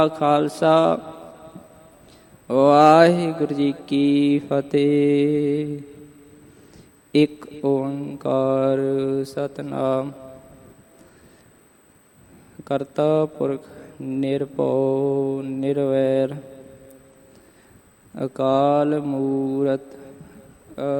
ਖਾਲਸਾ ਵਾਹਿਗੁਰੂ ਜੀ ਕੀ ਫਤਿਹ। ਇੱਕ ਓੰਕਾਰ ਸਤਿਨਾਮ ਕਰਤਾ ਪੁਰਖ ਨਿਰਭਉ ਨਿਰਵੈਰ ਅਕਾਲ ਮੂਰਤ